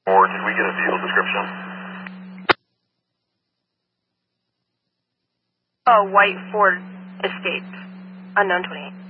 Or did we get a vehicle description? A white Ford Escape, unknown 28.